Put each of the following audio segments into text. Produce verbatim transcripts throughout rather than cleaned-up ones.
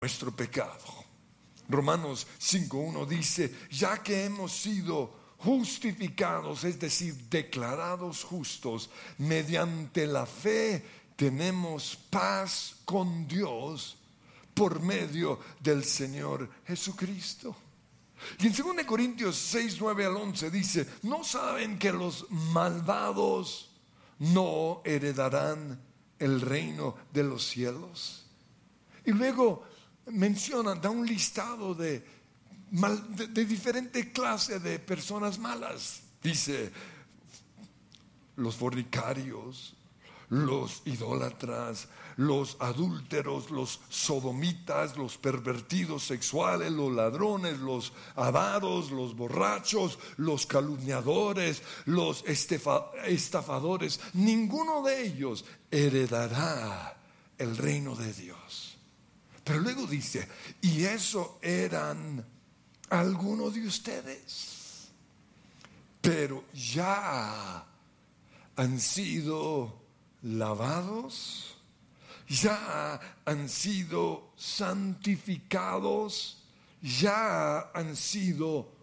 nuestro pecado. Romanos cinco uno dice, ya que hemos sido justificados, es decir, declarados justos, mediante la fe tenemos paz con Dios por medio del Señor Jesucristo. Y en segunda Corintios seis, nueve al once dice, ¿no saben que los malvados no heredarán el reino de los cielos? Y luego menciona, da un listado de, mal, de, de diferente clase de personas malas. Dice, los fornicarios, los idólatras, los adúlteros, los sodomitas, los pervertidos sexuales, los ladrones, los avaros, los borrachos, los calumniadores, los estefa, estafadores. Ninguno de ellos heredará el reino de Dios. Pero luego dice, y eso eran algunos de ustedes, pero ya han sido lavados, ya han sido santificados, ya han sido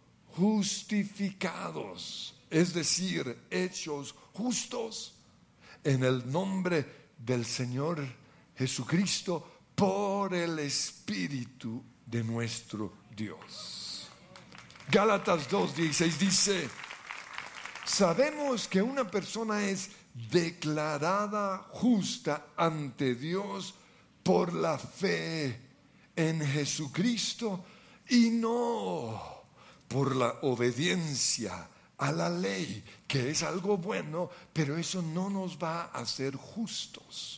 justificados, es decir, hechos justos en el nombre del Señor Jesucristo por el Espíritu de nuestro Dios. Gálatas dos dieciséis dice, sabemos que una persona es declarada justa ante Dios por la fe en Jesucristo y no por la obediencia a la ley, que es algo bueno, pero eso no nos va a hacer justos.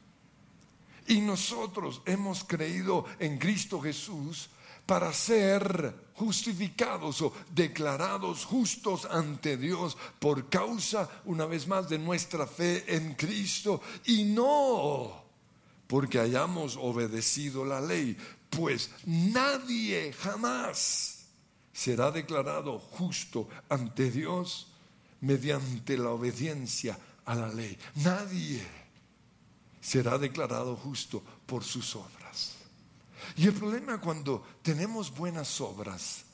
Y nosotros hemos creído en Cristo Jesús para ser justificados o declarados justos ante Dios por causa, una vez más, de nuestra fe en Cristo y no porque hayamos obedecido la ley, pues nadie jamás será declarado justo ante Dios mediante la obediencia a la ley. Nadie será declarado justo por sus obras. Y el problema cuando tenemos buenas obras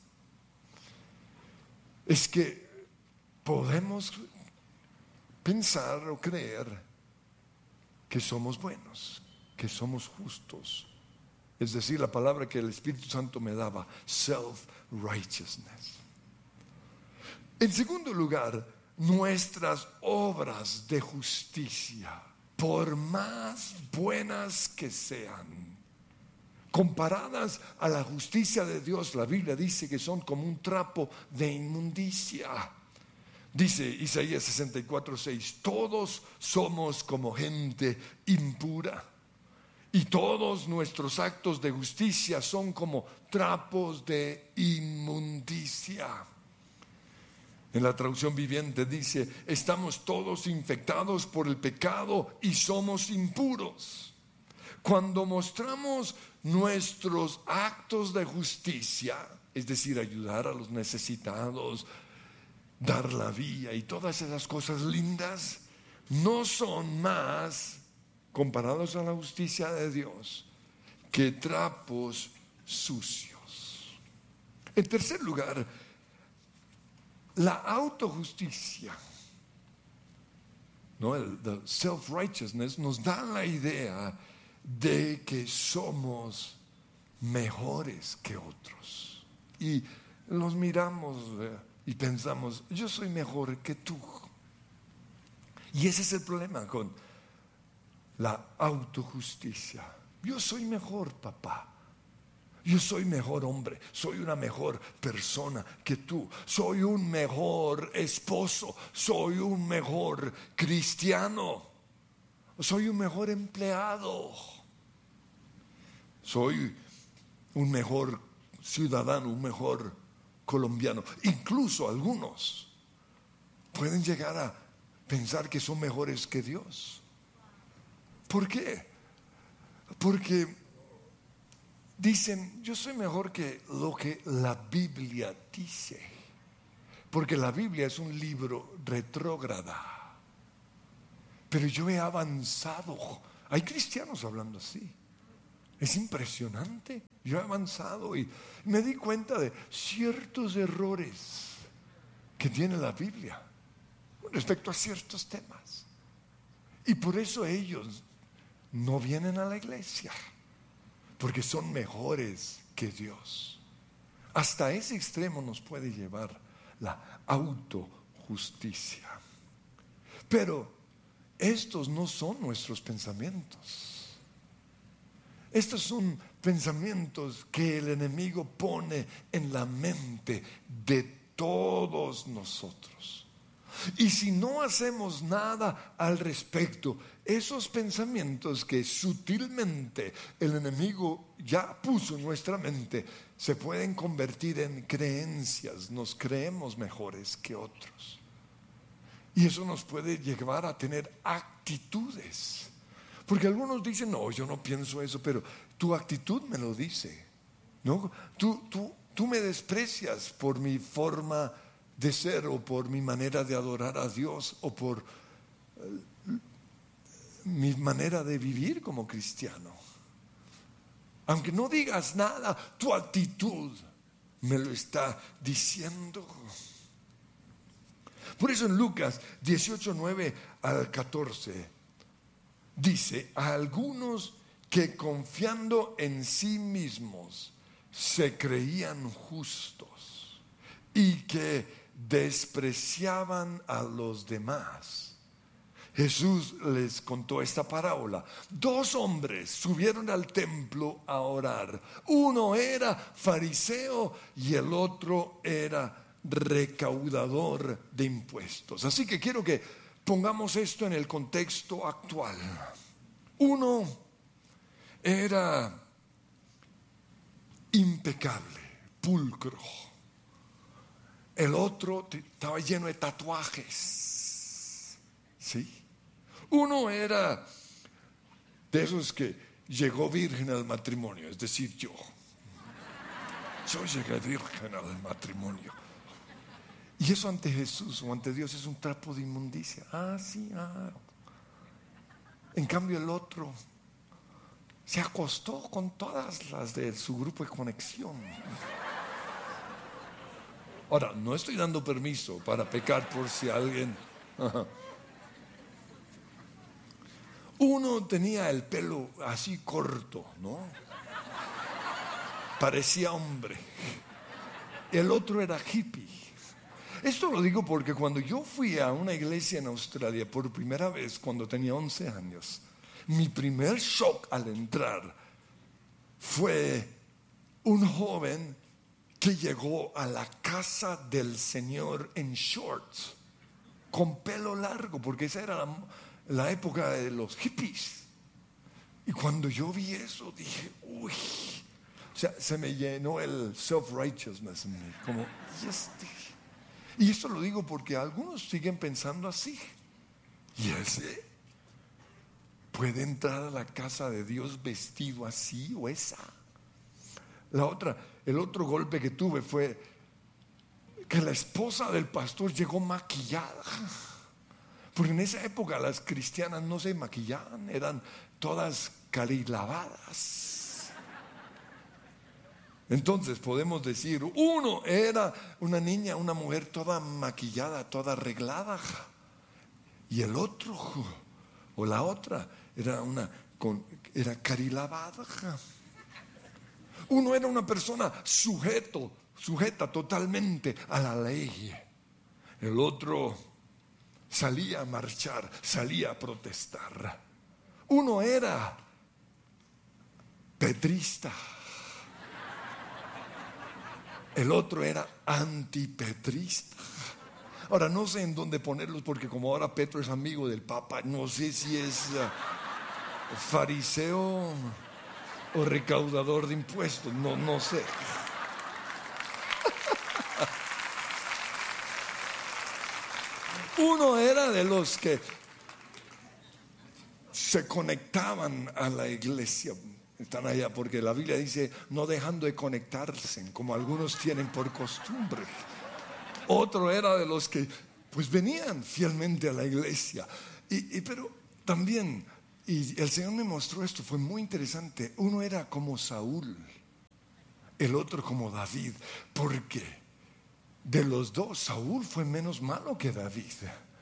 es que podemos pensar o creer que somos buenos, que somos justos. Es decir, la palabra que el Espíritu Santo me daba, self-righteousness. En segundo lugar, nuestras obras de justicia, por más buenas que sean, comparadas a la justicia de Dios, la Biblia dice que son como un trapo de inmundicia. Dice Isaías sesenta y cuatro seis, todos somos como gente impura y todos nuestros actos de justicia son como trapos de inmundicia. En la traducción viviente dice, estamos todos infectados por el pecado y somos impuros. Cuando mostramos nuestros actos de justicia, es decir, ayudar a los necesitados, dar la vía y todas esas cosas lindas, no son más, comparados a la justicia de Dios, que trapos sucios. En tercer lugar, la autojusticia, ¿no? El the self-righteousness nos da la idea de que somos mejores que otros. Y los miramos eh, y pensamos, yo soy mejor que tú. Y ese es el problema con la autojusticia. Yo soy mejor, papá. Yo soy mejor hombre, soy una mejor persona que tú, soy un mejor esposo, soy un mejor cristiano, soy un mejor empleado, soy un mejor ciudadano, un mejor colombiano. Incluso algunos pueden llegar a pensar que son mejores que Dios. ¿Por qué? Porque dicen, yo soy mejor que lo que la Biblia dice, porque la Biblia es un libro retrógrada, pero yo he avanzado. Hay cristianos hablando así. Es impresionante. Yo he avanzado y me di cuenta de ciertos errores que tiene la Biblia respecto a ciertos temas. Y por eso ellos no vienen a la iglesia, porque son mejores que Dios. Hasta ese extremo nos puede llevar la autojusticia. Pero estos no son nuestros pensamientos. Estos son pensamientos que el enemigo pone en la mente de todos nosotros. Y si no hacemos nada al respecto, esos pensamientos que sutilmente el enemigo ya puso en nuestra mente se pueden convertir en creencias. Nos creemos mejores que otros. Y eso nos puede llevar a tener actitudes. Porque algunos dicen, no, yo no pienso eso, pero tu actitud me lo dice, ¿no? Tú, tú, tú me desprecias por mi forma de ser o por mi manera de adorar a Dios o por uh, mi manera de vivir como cristiano. Aunque no digas nada, tu actitud me lo está diciendo. Por eso en Lucas dieciocho, nueve al catorce dice: a algunos que confiando en sí mismos se creían justos y que despreciaban a los demás, Jesús les contó esta parábola. Dos hombres subieron al templo a orar. Uno era fariseo y el otro era recaudador de impuestos. Así que quiero que pongamos esto en el contexto actual. Uno era impecable, pulcro. El otro estaba lleno de tatuajes. ¿Sí? Uno era de esos que llegó virgen al matrimonio, es decir, yo. Yo llegué virgen al matrimonio. Y eso ante Jesús o ante Dios es un trapo de inmundicia. Ah, sí, ah. En cambio el otro se acostó con todas las de su grupo de conexión. Ahora, no estoy dando permiso para pecar por si alguien... Uno tenía el pelo así corto, ¿no? Parecía hombre. El otro era hippie. Esto lo digo porque cuando yo fui a una iglesia en Australia por primera vez, cuando tenía once años, mi primer shock al entrar fue un joven que llegó a la casa del Señor en shorts, con pelo largo, porque esa era la, la época de los hippies. Y cuando yo vi eso, dije, uy, o sea, se me llenó el self-righteousness en mí, como, y este... Y esto lo digo porque algunos siguen pensando así. Y ese puede entrar a la casa de Dios vestido así o esa. La otra, el otro golpe que tuve fue que la esposa del pastor llegó maquillada. Porque en esa época las cristianas no se maquillaban, eran todas carilavadas. Entonces podemos decir, uno era una niña, una mujer toda maquillada, toda arreglada, y el otro o la otra era una con, era carilavada. Uno era una persona sujeto, sujeta totalmente a la ley. El otro salía a marchar, salía a protestar. Uno era petrista. El otro era antipetrista. Ahora no sé en dónde ponerlos, porque como ahora Petro es amigo del Papa, no sé si es uh, fariseo o recaudador de impuestos, no, no sé. Uno era de los que se conectaban a la iglesia. Están allá porque la Biblia dice no dejando de conectarse, como algunos tienen por costumbre. Otro era de los que pues venían fielmente a la iglesia. Y, y, pero también y el Señor me mostró esto, fue muy interesante. Uno era como Saúl, el otro como David. ¿Por qué? De los dos, Saúl fue menos malo que David.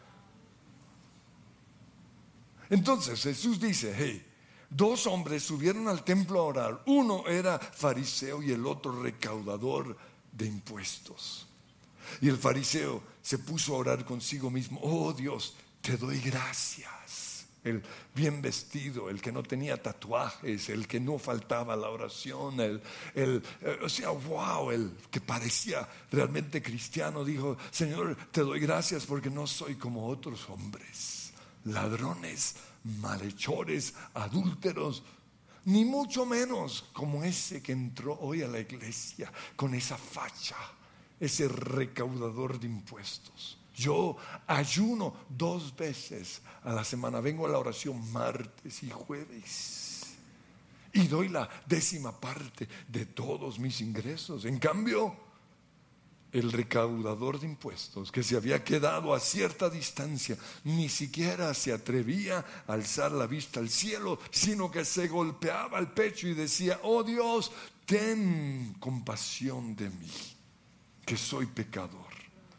Entonces Jesús dice, hey, dos hombres subieron al templo a orar. Uno era fariseo y el otro recaudador de impuestos. Y el fariseo se puso a orar consigo mismo. Oh Dios, te doy gracias. El bien vestido, el que no tenía tatuajes, el que no faltaba a la oración, el, el, el, o sea, wow, el que parecía realmente cristiano, dijo, Señor, te doy gracias porque no soy como otros hombres, ladrones, malhechores, adúlteros, ni mucho menos como ese que entró hoy a la iglesia con esa facha, ese recaudador de impuestos. Yo ayuno dos veces a la semana, vengo a la oración martes y jueves y doy la décima parte de todos mis ingresos. En cambio, el recaudador de impuestos, que se había quedado a cierta distancia, ni siquiera se atrevía a alzar la vista al cielo, sino que se golpeaba el pecho y decía, oh Dios, ten compasión de mí, que soy pecador.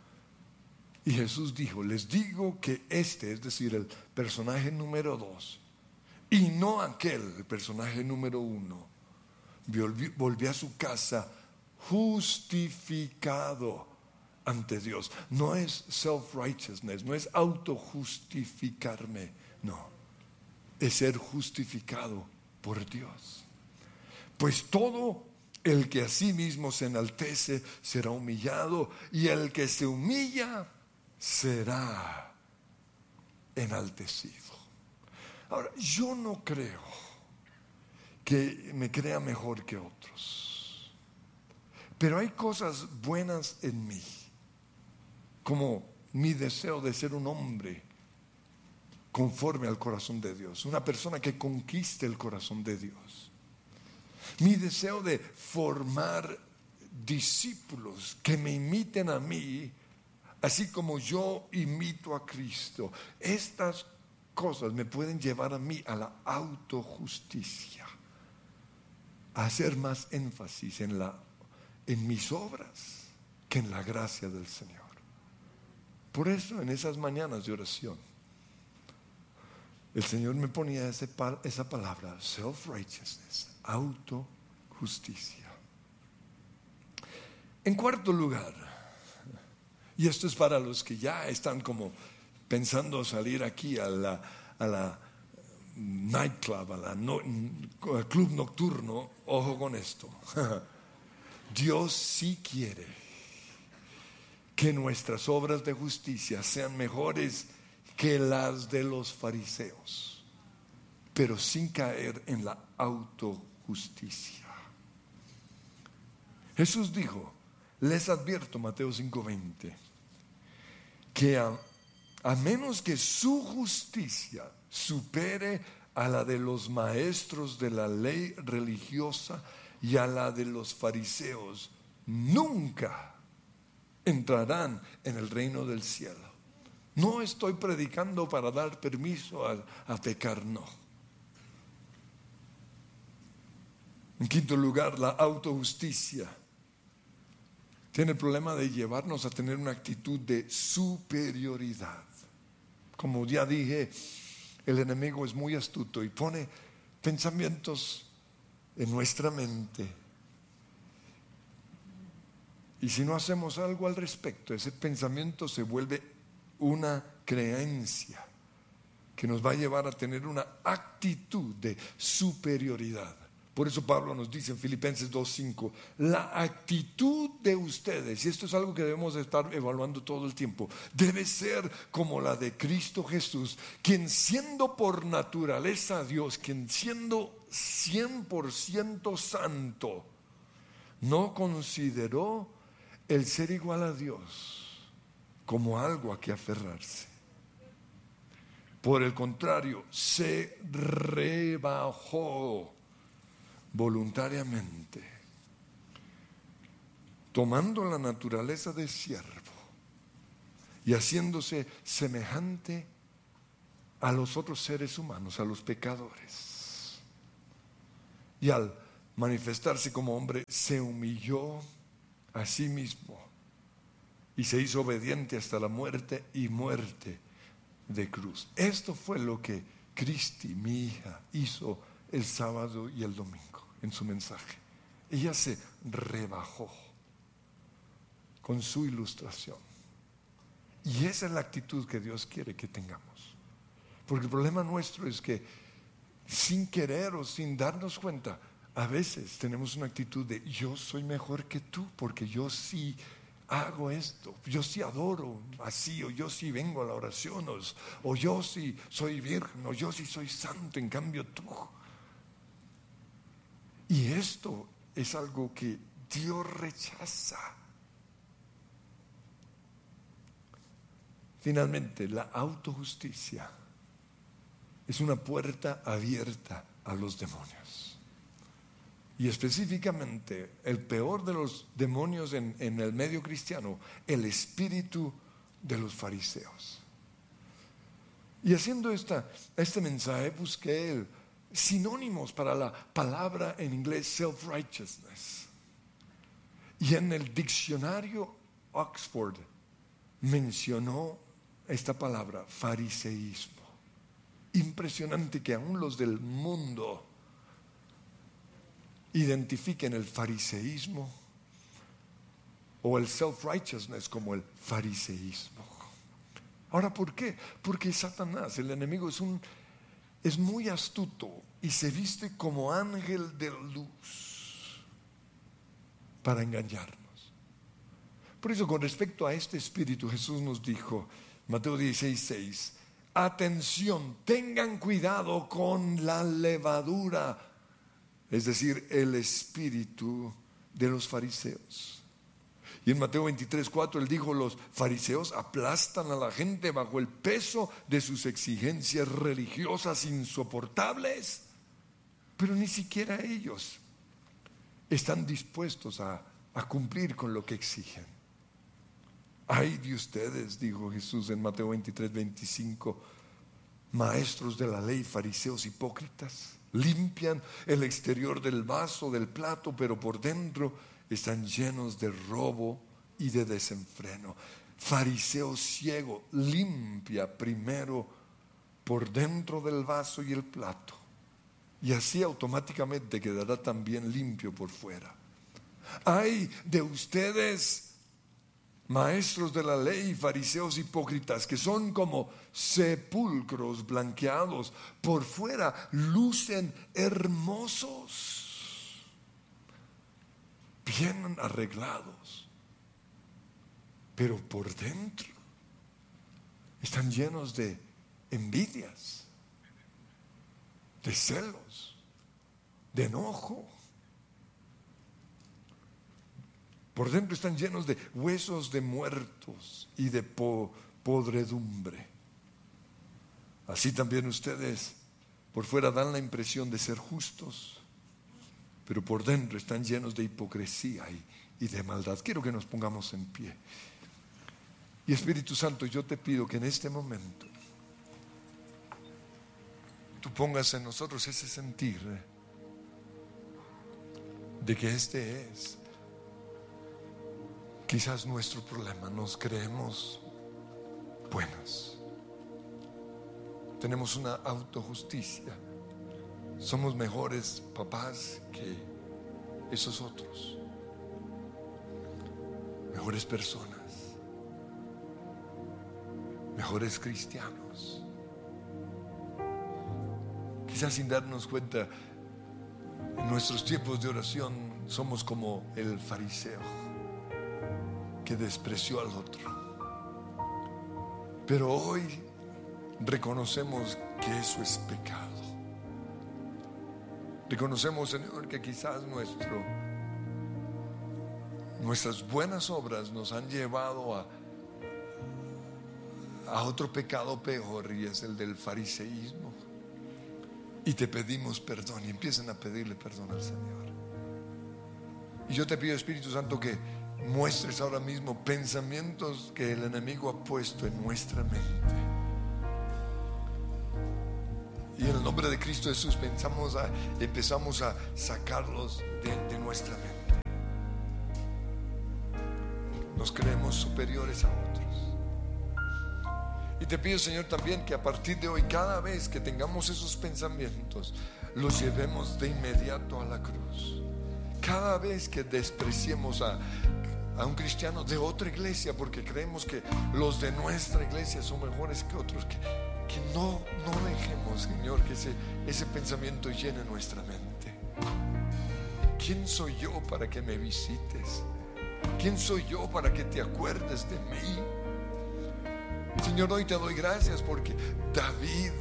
Y Jesús dijo, les digo que este, es decir, el personaje número dos, y no aquel, el personaje número uno, volvió, volvió a su casa justificado ante Dios. No es self-righteousness, no es autojustificarme, no, es ser justificado por Dios. Pues todo el que a sí mismo se enaltece será humillado, y el que se humilla será enaltecido. Ahora, yo no creo que me crea mejor que otros, pero hay cosas buenas en mí, como mi deseo de ser un hombre conforme al corazón de Dios, una persona que conquiste el corazón de Dios, mi deseo de formar discípulos que me imiten a mí, así como yo imito a Cristo. Estas cosas me pueden llevar a mí a la autojusticia, a hacer más énfasis en, la, en mis obras que en la gracia del Señor. Por eso en esas mañanas de oración el Señor me ponía ese, esa palabra, self-righteousness, autojusticia. En cuarto lugar, y esto es para los que ya están como pensando salir aquí a la, a la nightclub, a la no, al club nocturno, ojo con esto. Dios sí quiere que nuestras obras de justicia sean mejores que las de los fariseos, pero sin caer en la autojusticia. Jesús dijo, les advierto, Mateo cinco veinte, que a, a menos que su justicia supere a la de los maestros de la ley religiosa y a la de los fariseos, nunca entrarán en el reino del cielo. No estoy predicando para dar permiso a, a pecar, no. En quinto lugar, la autojusticia tiene el problema de llevarnos a tener una actitud de superioridad. Como ya dije, el enemigo es muy astuto y pone pensamientos en nuestra mente. Y si no hacemos algo al respecto, ese pensamiento se vuelve una creencia que nos va a llevar a tener una actitud de superioridad. Por eso Pablo nos dice en Filipenses dos cinco, la actitud de ustedes, y esto es algo que debemos de estar evaluando todo el tiempo, debe ser como la de Cristo Jesús, quien siendo por naturaleza Dios, quien siendo cien por ciento santo, no consideró el ser igual a Dios como algo a que aferrarse. Por el contrario, se rebajó voluntariamente, tomando la naturaleza de siervo y haciéndose semejante a los otros seres humanos, a los pecadores. Y al manifestarse como hombre, se humilló a sí mismo y se hizo obediente hasta la muerte y muerte de cruz. Esto fue lo que Cristi, mi hija, hizo el sábado y el domingo en su mensaje. Ella se rebajó con su ilustración. Y esa es la actitud que Dios quiere que tengamos. Porque el problema nuestro es que sin querer o sin darnos cuenta, a veces tenemos una actitud de yo soy mejor que tú porque yo sí hago esto, yo sí adoro así, o yo sí vengo a la oración, o, o yo sí soy virgen, o yo sí soy santo, en cambio tú. Y esto es algo que Dios rechaza. Finalmente, la autojusticia es una puerta abierta a los demonios. Y específicamente, el peor de los demonios en, en el medio cristiano, el espíritu de los fariseos. Y haciendo esta, este mensaje, busqué el, sinónimos para la palabra en inglés self-righteousness. Y en el diccionario Oxford mencionó esta palabra, fariseísmo. Impresionante que aún los del mundo identifiquen el fariseísmo o el self-righteousness como el fariseísmo. Ahora, ¿por qué? Porque Satanás, el enemigo, es, un, es muy astuto y se viste como ángel de luz para engañarnos. Por eso, con respecto a este espíritu, Jesús nos dijo, Mateo dieciséis, seis, atención, tengan cuidado con la levadura, es decir, el espíritu de los fariseos. Y en Mateo veintitrés, cuatro, él dijo, los fariseos aplastan a la gente bajo el peso de sus exigencias religiosas insoportables, pero ni siquiera ellos están dispuestos a, a cumplir con lo que exigen. Ay de ustedes, dijo Jesús en Mateo veintitrés, veinticinco, maestros de la ley, fariseos hipócritas, limpian el exterior del vaso, del plato, pero por dentro están llenos de robo y de desenfreno. Fariseo ciego, limpia primero por dentro del vaso y el plato, y así automáticamente quedará también limpio por fuera. Ay de ustedes, maestros de la ley, fariseos hipócritas, que son como sepulcros blanqueados, por fuera lucen hermosos, bien arreglados, pero por dentro están llenos de envidias, de celos, de enojo. Por dentro están llenos de huesos de muertos y de po- podredumbre. Así también ustedes por fuera dan la impresión de ser justos, pero por dentro están llenos de hipocresía y, y de maldad. Quiero que nos pongamos en pie. Y Espíritu Santo, yo te pido que en este momento tú pongas en nosotros ese sentir de que este es quizás nuestro problema. Nos creemos buenos, tenemos una autojusticia, somos mejores papás que esos otros, mejores personas, mejores cristianos. Quizás sin darnos cuenta, en nuestros tiempos de oración somos como el fariseo que despreció al otro. Pero hoy reconocemos que eso es pecado. Reconocemos, Señor, que quizás nuestro, nuestras buenas obras nos han llevado a, a otro pecado peor, y es el del fariseísmo. Y te pedimos perdón, y empiezan a pedirle perdón al Señor. Y yo te pido, Espíritu Santo, que muestres ahora mismo pensamientos que el enemigo ha puesto en nuestra mente, nombre de Cristo Jesús pensamos a, empezamos a sacarlos de, de nuestra mente. Nos creemos superiores a otros. Y te pido, Señor, también que a partir de hoy, cada vez que tengamos esos pensamientos, los llevemos de inmediato a la cruz. Cada vez que despreciemos a, a un cristiano de otra iglesia porque creemos que los de nuestra iglesia son mejores que otros, que, que no, no dejemos, Señor, que ese, ese pensamiento llene nuestra mente. ¿Quién soy yo para que me visites? ¿Quién soy yo para que te acuerdes de mí? Señor, hoy te doy gracias porque David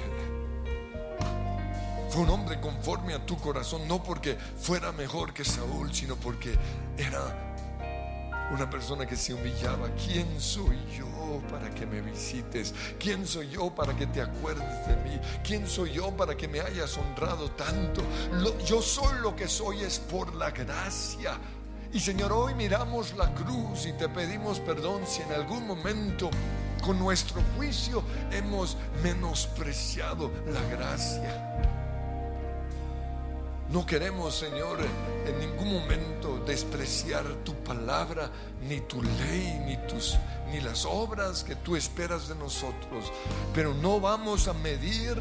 fue un hombre conforme a tu corazón, no porque fuera mejor que Saúl, sino porque era una persona que se humillaba. ¿Quién soy yo para que me visites? ¿Quién soy yo para que te acuerdes de mí? ¿Quién soy yo para que me hayas honrado tanto? Lo, yo soy lo que soy es por la gracia. Y Señor, hoy miramos la cruz y te pedimos perdón si en algún momento con nuestro juicio hemos menospreciado la gracia. No queremos, Señor, en ningún momento despreciar tu palabra, ni tu ley, ni tus, ni las obras que tú esperas de nosotros. Pero no vamos a medir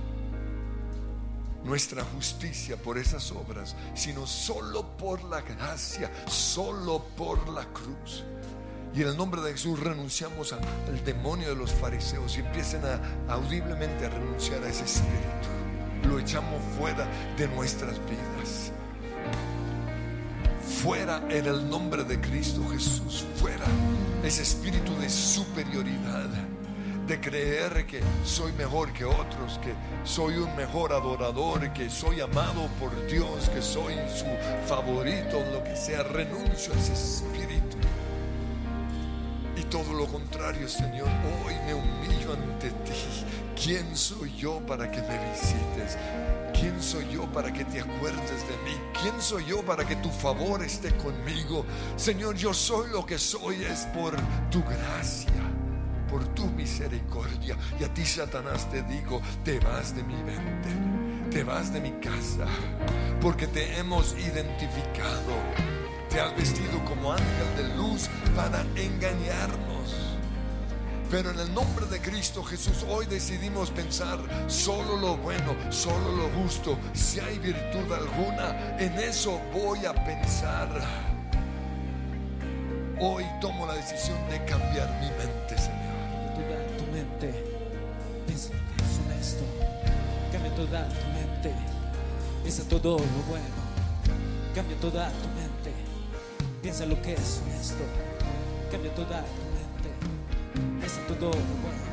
nuestra justicia por esas obras, sino solo por la gracia, solo por la cruz. Y en el nombre de Jesús renunciamos al demonio de los fariseos y empiecen a audiblemente a renunciar a ese espíritu. Lo echamos fuera de nuestras vidas. Fuera en el nombre de Cristo Jesús. Fuera ese espíritu de superioridad, de creer que soy mejor que otros, que soy un mejor adorador, que soy amado por Dios, que soy su favorito, lo que sea. Renuncio a ese espíritu. Y todo lo contrario, Señor, hoy me humillo ante ti. ¿Quién soy yo para que me visites? ¿Quién soy yo para que te acuerdes de mí? ¿Quién soy yo para que tu favor esté conmigo? Señor, yo soy lo que soy es por tu gracia, por tu misericordia. Y a ti, Satanás, te digo, te vas de mi mente, te vas de mi casa, porque te hemos identificado. Te has vestido como ángel de luz para engañarnos. Pero en el nombre de Cristo Jesús hoy decidimos pensar solo lo bueno, solo lo justo. Si hay virtud alguna, en eso voy a pensar. Hoy tomo la decisión de cambiar mi mente, Señor. Toda tu mente, piensa lo que es honesto. Cambia toda tu mente, piensa todo lo bueno. Cambia toda tu mente, piensa lo que es honesto. Cambia toda tu mente, piensa todo lo bueno.